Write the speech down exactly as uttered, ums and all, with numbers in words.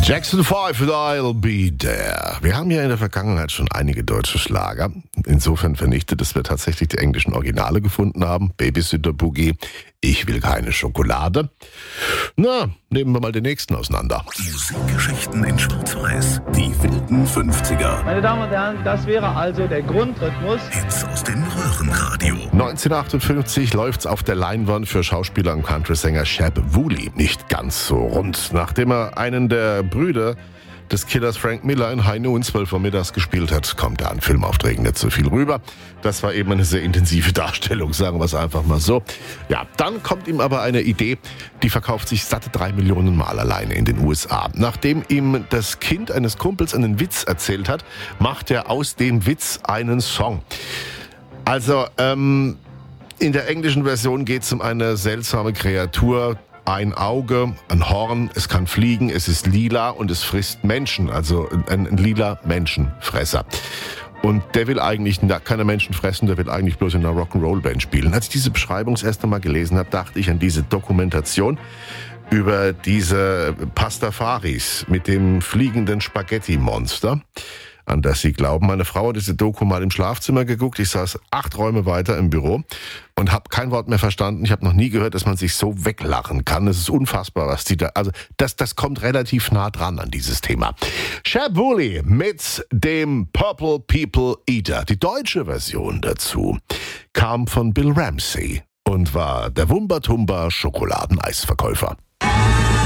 Jackson five and I'll be there. Wir haben ja in der Vergangenheit schon einige deutsche Schlager. Insofern vernichtet, dass wir tatsächlich die englischen Originale gefunden haben. Babysitter Boogie, Ich will keine Schokolade. Na, nehmen wir mal den nächsten auseinander. Musikgeschichten in Schwarz-Weiß. Die wilden fünfziger. Meine Damen und Herren, das wäre also der Grundrhythmus. Hits aus dem Röhrenradio. neunzehnhundertachtundfünfzig läuft's auf der Leinwand für Schauspieler und Country-Sänger Shep Woolley nicht ganz so rund. Nachdem er einen der Brüder des Killers Frank Miller in High Noon zwölf Uhr mittags gespielt hat, kommt da an Filmaufträgen nicht so viel rüber. Das war eben eine sehr intensive Darstellung, sagen wir es einfach mal so. Ja, dann kommt ihm aber eine Idee, die verkauft sich satte drei Millionen Mal alleine in den U S A. Nachdem ihm das Kind eines Kumpels einen Witz erzählt hat, macht er aus dem Witz einen Song. Also, ähm, in der englischen Version geht es um eine seltsame Kreatur. Ein Auge, ein Horn, es kann fliegen, es ist lila und es frisst Menschen, also ein, ein lila Menschenfresser. Und der will eigentlich keine Menschen fressen, der will eigentlich bloß in einer Rock'n'Roll-Band spielen. Als ich diese Beschreibung das erste Mal gelesen habe, dachte ich an diese Dokumentation über diese Pastafaris mit dem fliegenden Spaghetti-Monster, an das sie glauben. Meine Frau hat diese Doku mal im Schlafzimmer geguckt. Ich saß acht Räume weiter im Büro und habe kein Wort mehr verstanden. Ich habe noch nie gehört, dass man sich so weglachen kann. Es ist unfassbar, was die da... Also das, das kommt relativ nah dran an dieses Thema. Shep Woolley mit dem Purple People Eater. Die deutsche Version dazu kam von Bill Ramsey und war der Wumba-Tumba Schokoladeneisverkäufer.